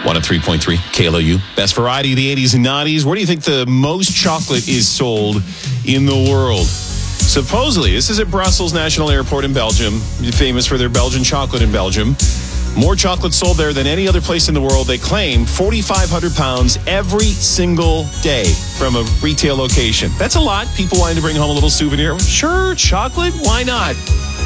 103.3 KLOU. Best variety of the 80s and 90s. Where do you think the most chocolate is sold in the world? Supposedly, this is at Brussels National Airport in Belgium. Famous for their Belgian chocolate in Belgium. More chocolate sold there than any other place in the world. They claim 4,500 pounds every single day from a retail location. That's a lot. People wanting to bring home a little souvenir. Sure, chocolate. Why not?